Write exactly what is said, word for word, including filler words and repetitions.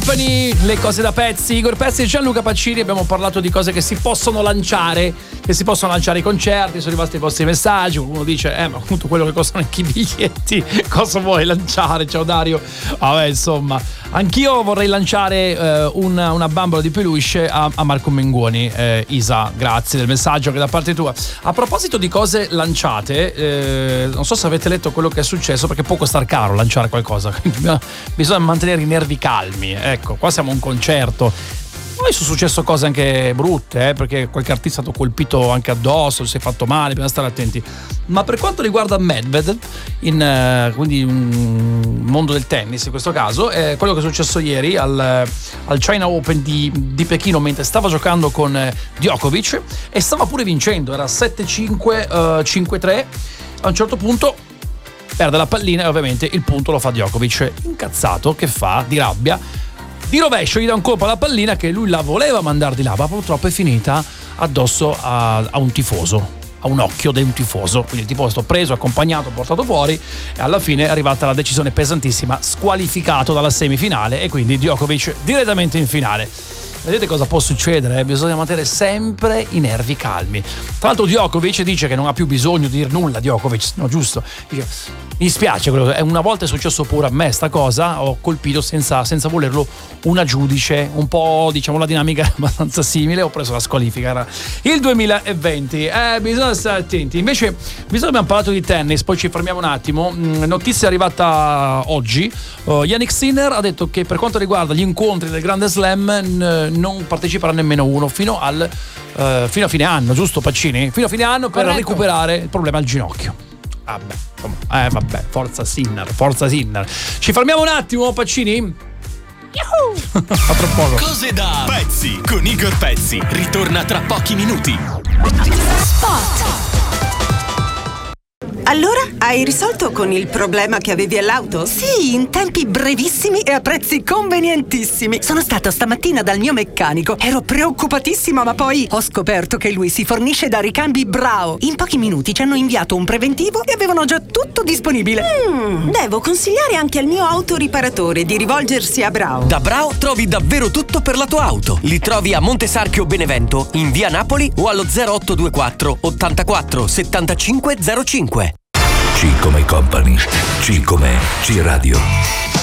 Company, le cose da pezzi, Igor Pezzi e Gianluca Pacini. Abbiamo parlato di cose che si possono lanciare, che si possono lanciare i concerti. Sono arrivati i vostri messaggi. Qualcuno dice, eh ma appunto quello che costano anche i biglietti, cosa vuoi lanciare? Ciao Dario. Vabbè, insomma, anch'io vorrei lanciare eh, una, una bambola di peluche a, a Marco Menguoni. eh, Isa, grazie del messaggio che da parte tua. A proposito di cose lanciate, eh, non so se avete letto quello che è successo, perché può costare caro lanciare qualcosa. Bisogna mantenere i nervi calmi. Ecco, qua siamo a un concerto. Poi sono successo cose anche brutte, eh, perché qualche artista è stato colpito anche addosso, si è fatto male, bisogna stare attenti. Ma per quanto riguarda Medvedev, in, uh, quindi un mondo del tennis in questo caso, è quello che è successo ieri al, al China Open di, di Pechino, mentre stava giocando con uh, Djokovic e stava pure vincendo, era sette cinque, uh, cinque tre. A un certo punto perde la pallina e ovviamente il punto lo fa Djokovic. Incazzato, che fa? Di rabbia, di rovescio gli dà un colpo alla pallina che lui la voleva mandare di là, ma purtroppo è finita addosso a, a un tifoso, a un occhio di un tifoso. Quindi il tifoso è stato preso, accompagnato, portato fuori e alla fine è arrivata la decisione pesantissima: squalificato dalla semifinale, e quindi Djokovic direttamente in finale. Vedete cosa può succedere? Bisogna mantenere sempre i nervi calmi. Tra l'altro Djokovic dice che non ha più bisogno di dire nulla. Djokovic, no, giusto? Dice, mi dispiace, una volta è successo pure a me sta cosa, ho colpito senza, senza volerlo una giudice, un po', diciamo, la dinamica è abbastanza simile, ho preso la squalifica. Era il duemilaventi, eh, bisogna stare attenti. Invece, visto che abbiamo parlato di tennis, poi ci fermiamo un attimo. Notizia arrivata oggi, uh, Jannik Sinner ha detto che per quanto riguarda gli incontri del Grande Slam n- non parteciperà nemmeno uno fino al uh, fino a fine anno, giusto Pacini? Fino a fine anno per Corretto. recuperare il problema al ginocchio. Vabbè, insomma, eh vabbè, forza Sinner, forza Sinner. Ci fermiamo un attimo, Pacini? Yahoo! A tra poco. Cose da pezzi con Igor Pezzi. Ritorna tra pochi minuti. Spot. Allora, hai risolto con il problema che avevi all'auto? Sì, in tempi brevissimi e a prezzi convenientissimi. Sono stata stamattina dal mio meccanico. Ero preoccupatissima, ma poi ho scoperto che lui si fornisce da Ricambi Brao. In pochi minuti ci hanno inviato un preventivo e avevano già tutto disponibile. Mm, devo consigliare anche al mio autoriparatore di rivolgersi a Brao. Da Brao trovi davvero tutto per la tua auto. Li trovi a Montesarchio Benevento, in via Napoli o allo zero otto due quattro ottantaquattro settantacinque zero cinque. C come Company, C come C Radio.